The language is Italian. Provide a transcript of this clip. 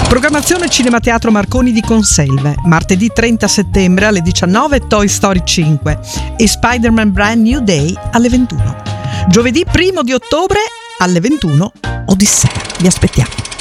Programmazione Cinema Teatro Marconi di Conselve. Martedì 30 settembre alle 19 Toy Story 5 e Spider-Man Brand New Day alle 21. Giovedì 1 di ottobre alle 21 Odissea. Vi aspettiamo.